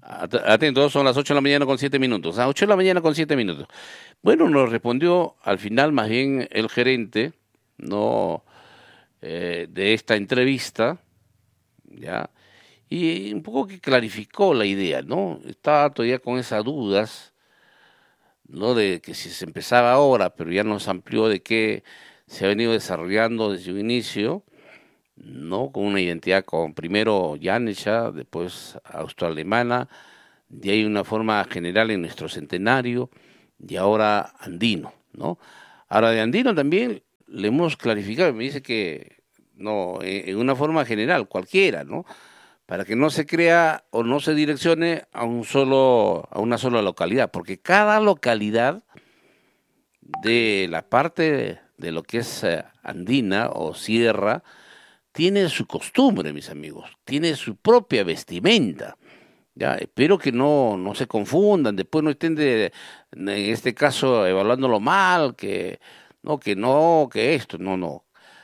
Atentos, son las 8 de la mañana con 7 minutos. A 8 de la mañana con 7 minutos. Bueno, nos respondió al final más bien el gerente, ¿no? De esta entrevista, ¿ya? Y un poco que clarificó la idea, ¿no? Estaba todavía con esas dudas, ¿no? De que si se empezaba ahora, pero ya nos amplió de que se ha venido desarrollando desde un inicio, ¿no? Con una identidad con primero Yanesha, después austroalemana, de ahí una forma general en nuestro centenario, y ahora andino, ¿no? Ahora de andino también le hemos clarificado, me dice que no, en una forma general, cualquiera, ¿no? Para que no se crea o no se direccione a una sola localidad, porque cada localidad de la parte de lo que es andina o sierra tiene su costumbre, mis amigos, tiene su propia vestimenta. Ya, espero que no se confundan, después no estén en este caso evaluándolo mal, que esto, no.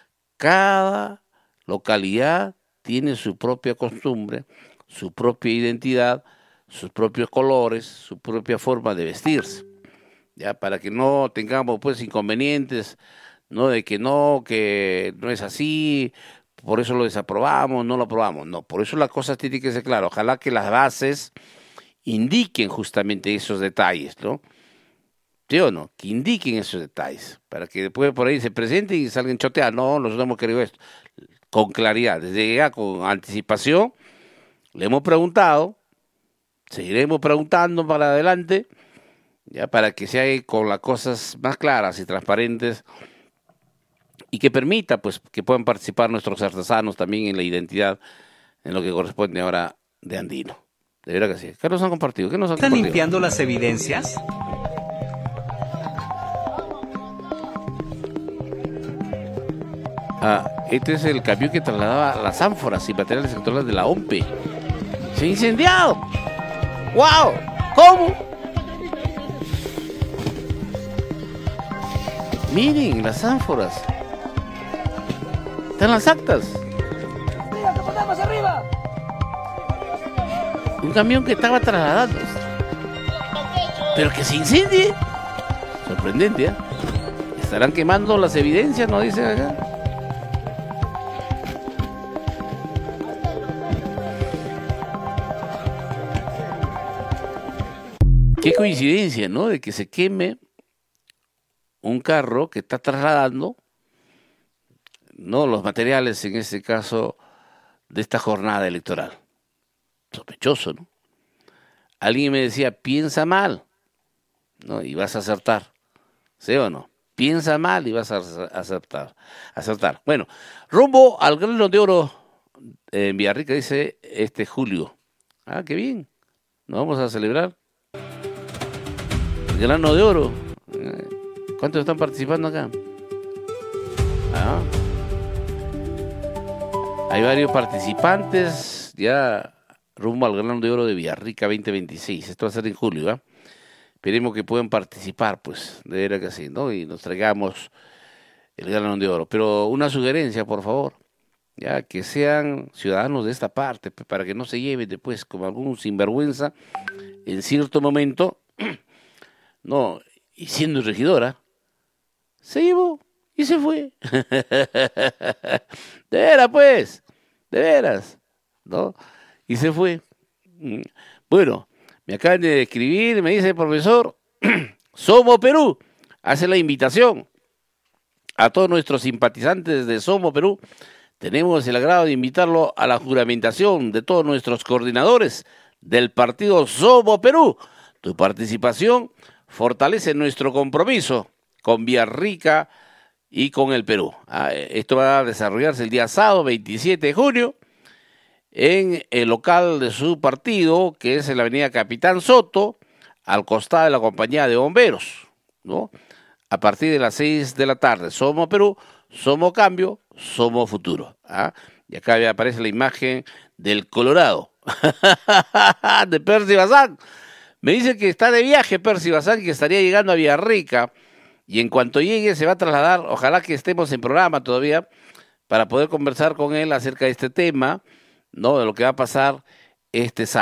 Cada localidad tiene su propia costumbre, su propia identidad, sus propios colores, su propia forma de vestirse, ya, para que no tengamos pues inconvenientes, no de que no es así, por eso lo desaprobamos, no lo aprobamos, no, por eso las cosas tienen que ser claras, ojalá que las bases indiquen justamente esos detalles, ¿no? ¿Sí o no? Que indiquen esos detalles, para que después por ahí se presenten y salgan chotear, no, nosotros hemos querido esto, con claridad, desde ya con anticipación, le hemos preguntado, seguiremos preguntando para adelante, ya para que se haga con las cosas más claras y transparentes y que permita pues que puedan participar nuestros artesanos también en la identidad en lo que corresponde ahora de andino. De verdad que sí. ¿Qué nos han compartido? ¿Qué nos han ¿Están compartido? limpiando las evidencias? Este es el camión que trasladaba las ánforas y materiales electorales de la OMPE. ¡Se ha incendiado! ¡Wow! ¿Cómo? Miren las ánforas. Están las actas. ¡Arriba, que ponemos arriba! Un camión que estaba trasladando. Pero que se incendie. Sorprendente, ¿eh? ¿Estarán quemando las evidencias? ¿No dicen acá? Qué coincidencia, ¿no? De que se queme un carro que está trasladando, no los materiales, en este caso, de esta jornada electoral. Sospechoso, ¿no? Alguien me decía, piensa mal, ¿no? Y vas a acertar. ¿Sí o no? Piensa mal y vas a acertar. Bueno, rumbo al Grano de Oro en Villarrica, dice Julio. Ah, qué bien. Nos vamos a celebrar. El Grano de Oro. ¿Cuántos están participando acá? Hay varios participantes ya rumbo al Grano de Oro de Villarrica 2026. Esto va a ser en julio, ¿eh? Esperemos que puedan participar, pues, de veras que sí, ¿no? Y nos traigamos el Grano de Oro. Pero una sugerencia, por favor, ya que sean ciudadanos de esta parte, para que no se lleven después como algún sinvergüenza en cierto momento, no, y siendo regidora, se llevó y se fue. De veras, pues, de veras, ¿no? Y se fue. Bueno, me acaban de escribir, me dice el profesor, Somos Perú, hace la invitación a todos nuestros simpatizantes de Somos Perú. Tenemos el agrado de invitarlo a la juramentación de todos nuestros coordinadores del partido Somos Perú. Tu participación fortalece nuestro compromiso con Villarrica y con el Perú. Esto va a desarrollarse el día sábado 27 de junio en el local de su partido, que es en la avenida Capitán Soto, al costado de la compañía de bomberos, ¿no? A partir de las 6 de la tarde. Somos Perú, somos cambio, somos futuro. Y acá aparece la imagen del Colorado, de Percy Bazán. Me dice que está de viaje Percy Bazán, que estaría llegando a Villarrica, y en cuanto llegue se va a trasladar, ojalá que estemos en programa todavía, para poder conversar con él acerca de este tema, ¿no? De lo que va a pasar este sábado.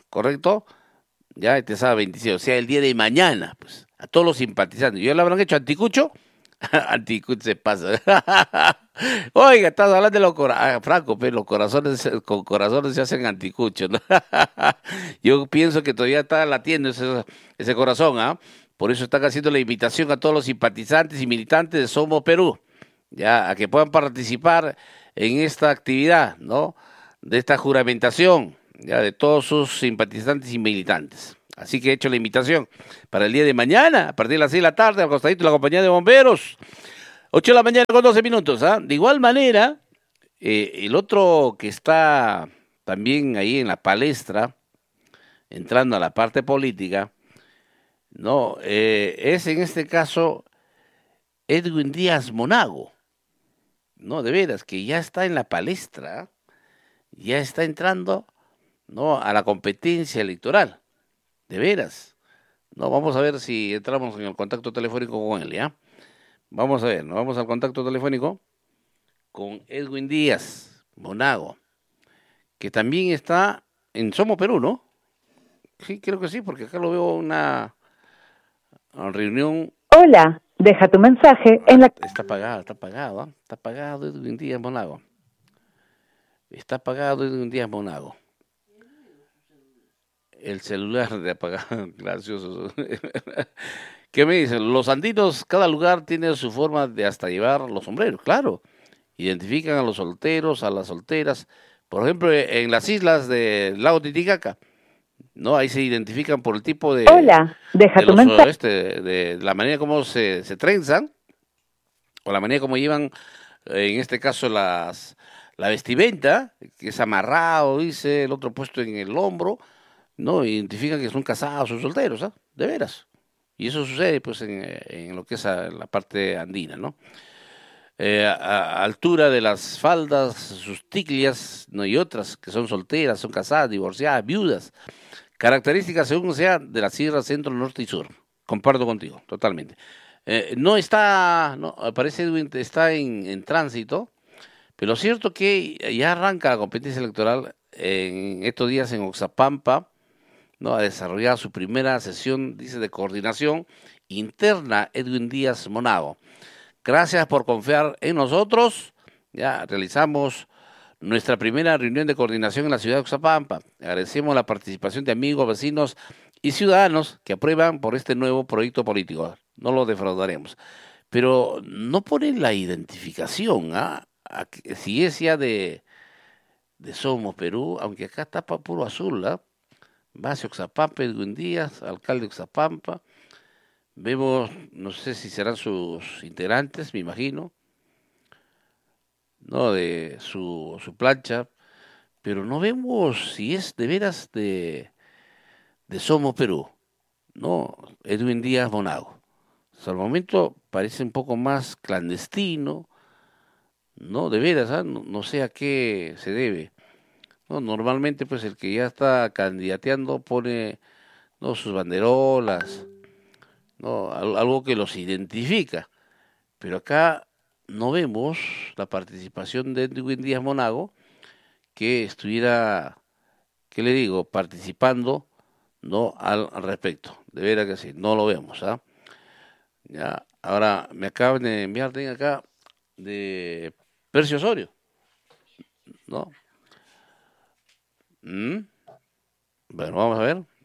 ¿correcto? Ya este sábado 26, o sea, el día de mañana, pues, a todos los simpatizantes. ¿Ya lo habrán hecho anticucho? Anticucho se pasa. Oiga, estás hablando de los corazones, Franco, pero los corazones, con corazones se hacen anticuchos, ¿no? Yo pienso que todavía está latiendo ese corazón, ¿ah? Por eso están haciendo la invitación a todos los simpatizantes y militantes de Somos Perú, ya, a que puedan participar en esta actividad, ¿no? De esta juramentación, ya, de todos sus simpatizantes y militantes. Así que he hecho la invitación para el día de mañana, a partir de las 6 de la tarde, al costadito de la compañía de bomberos. 8 de la mañana con 12 minutos, ¿ah? De igual manera, el otro que está también ahí en la palestra, entrando a la parte política, no, es en este caso Edwin Díaz Monago, no, de veras, que ya está en la palestra, ya está entrando, no, a la competencia electoral, de veras. No, vamos a ver si entramos en el contacto telefónico con él, ¿ya? Vamos a ver, nos vamos al contacto telefónico con Edwin Díaz Monago, que también está en Somos Perú, ¿no? Sí, creo que sí, porque acá lo veo una reunión. Hola, deja tu mensaje en la... Está apagado, ¿ah? Está apagado Edwin Díaz Monago. Está apagado Edwin Díaz Monago. El celular de apagado, gracioso. ¿Qué me dicen? Los andinos, cada lugar tiene su forma de hasta llevar los sombreros, claro. Identifican a los solteros, a las solteras. Por ejemplo, en las islas del lago Titicaca, ¿no? Ahí se identifican por el tipo Hola, deja tu mensaje. de la manera como se trenzan, o la manera como llevan, en este caso, la vestimenta, que es amarrado, dice, el otro puesto en el hombro, ¿no? Identifican que son casados o solteros, ¿ah? De veras. Y eso sucede, pues, en lo que es la parte andina, ¿no? A altura de las faldas, sus ticlias, ¿no? Y otras que son solteras, son casadas, divorciadas, viudas. Características según sea de la Sierra Centro, Norte y Sur. Comparto contigo, totalmente. No está, no, parece Edwin está en tránsito, pero cierto que ya arranca la competencia electoral en estos días en Oxapampa, ¿no? A desarrollar su primera sesión, dice, de coordinación interna Edwin Díaz Monago. Gracias por confiar en nosotros. Ya realizamos nuestra primera reunión de coordinación en la ciudad de Oxapampa. Agradecemos la participación de amigos, vecinos y ciudadanos que aprueban por este nuevo proyecto político. No lo defraudaremos. Pero no ponen la identificación, ¿ah? Si es ya de Somos Perú, aunque acá está puro azul, ¿ah? Va hacia Oxapampa, Edwin Díaz, alcalde de Oxapampa. Vemos, no sé si serán sus integrantes, me imagino, ¿no? De su plancha, pero no vemos si es de veras de Somos Perú, ¿no? Edwin Díaz Monago. Hasta el momento parece un poco más clandestino, ¿no? De veras, ¿ah? No, no sé a qué se debe. No, normalmente, pues el que ya está candidateando pone, ¿no? Sus banderolas, ¿no? Algo que los identifica. Pero acá no vemos la participación de Edwin Díaz Monago, que estuviera, ¿qué le digo?, participando, ¿no? Al respecto. De veras que sí, no lo vemos, ¿ah? Ya, ahora me acaban de enviar también acá de Percio Osorio, ¿no? ¿Mm? Bueno, vamos a ver.